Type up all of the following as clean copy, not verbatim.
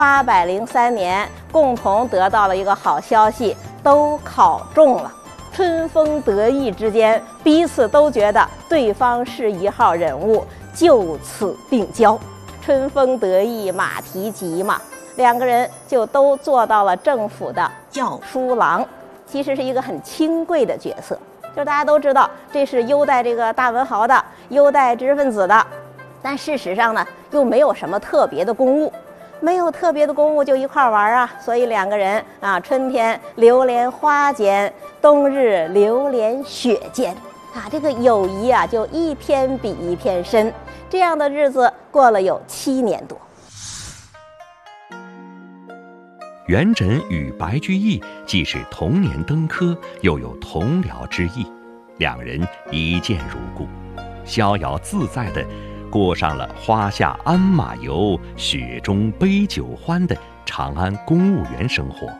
803年，共同得到了一个好消息，都考中了。春风得意之间，彼此都觉得对方是一号人物，就此定交。春风得意马蹄疾嘛，两个人就都做到了政府的校书郎，其实是一个很清贵的角色。就大家都知道，这是优待这个大文豪的，优待知识分子的，但事实上呢，又没有什么特别的公务。没有特别的公务就一块玩啊，所以两个人啊，春天流连花间，冬日流连雪间啊，这个友谊啊就一天比一天深。这样的日子过了有7年多。 元稹与白居易既是同年登科，又有同僚之意，两人一见如故，逍遥自在地过上了花下鞍马游，雪中杯酒欢的长安公务员生活。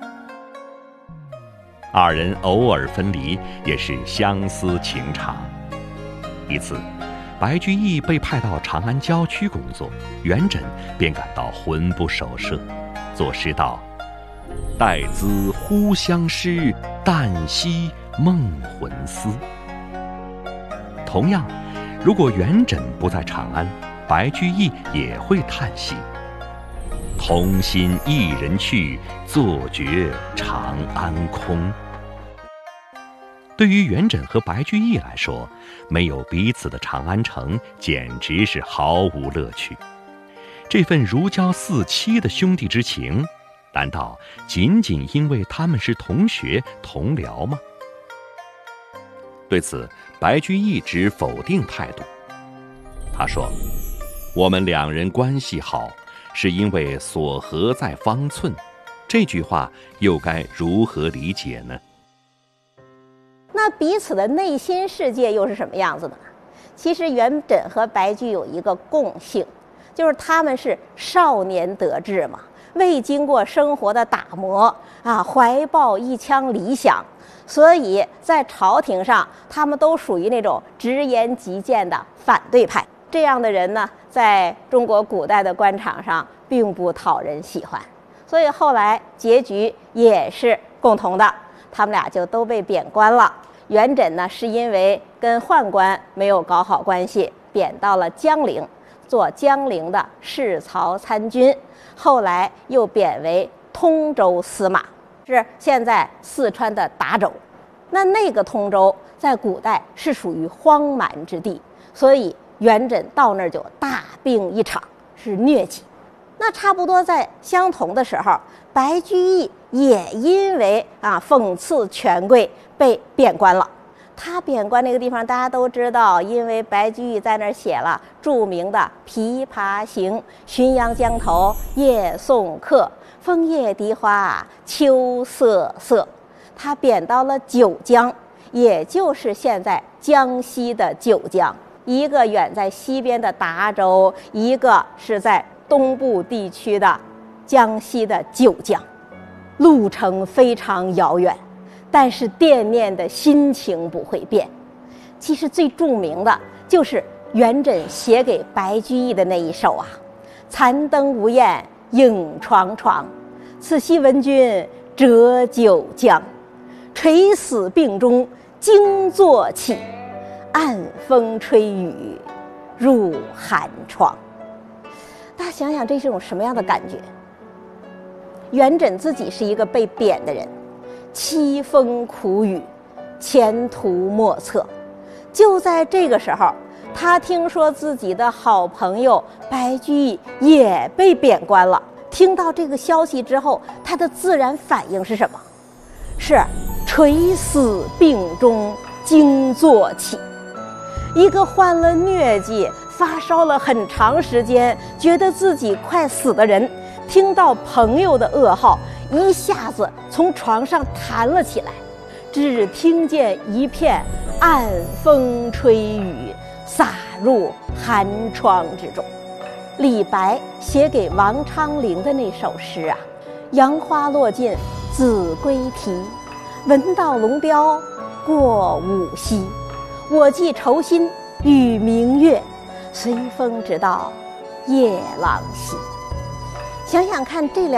二人偶尔分离，也是相思情长。一次，白居易被派到长安郊区工作，元稹便感到魂不守舍，作诗道：待兹忽相识，旦夕梦魂思。同样，如果元稹不在长安，白居易也会叹息：同心一人去，坐觉长安空。对于元稹和白居易来说，没有彼此的长安城简直是毫无乐趣。这份如胶似漆的兄弟之情，难道仅仅因为他们是同学同僚吗？对此，白居易持否定态度。他说：我们两人关系好，是因为所合在方寸。这句话又该如何理解呢？ 那彼此的内心世界又是什么样子的呢？其实元稹和白居易有一个共性，就是他们是少年得志嘛，未经过生活的打磨啊，怀抱一腔理想，所以在朝廷上他们都属于那种直言极谏的反对派。这样的人呢，在中国古代的官场上并不讨人喜欢，所以后来结局也是共同的，他们俩就都被贬官了。元稹呢，是因为跟宦官没有搞好关系，贬到了江陵，做江陵的侍曹参军，后来又贬为通州司马，是现在四川的达州。那个通州在古代是属于荒蛮之地，所以元稹到那儿就大病一场，是疟疾。那差不多在相同的时候，白居易也因为讽刺权贵被贬官了。他贬官那个地方大家都知道，因为白居易在那儿写了著名的《琵琶行》：浔阳江头夜送客，枫叶荻花秋瑟瑟。他贬到了九江，也就是现在江西的九江，一个远在西边的达州，一个是在东部地区的江西的九江，路程非常遥远，但是惦念的心情不会变。其实最著名的就是元稹写给白居易的那一首啊：残灯无厌影幢幢，此夕闻君折九江。垂死病中惊坐起，暗风吹雨入寒窗。大家想想，这是种什么样的感觉？元稹自己是一个被贬的人，凄风苦雨，前途莫测。就在这个时候，他听说自己的好朋友白居易也被贬官了。听到这个消息之后，他的自然反应是什么？是垂死病中惊坐起。一个患了疟疾、发烧了很长时间，觉得自己快死的人，听到朋友的噩耗，一下子从床上弹了起来，只听见一片暗风吹雨，洒入寒窗之中。李白写给王昌龄的那首诗啊：杨花落尽子规啼，闻道龙标过五溪。我寄愁心与明月，随风直到夜郎西。想想看，这两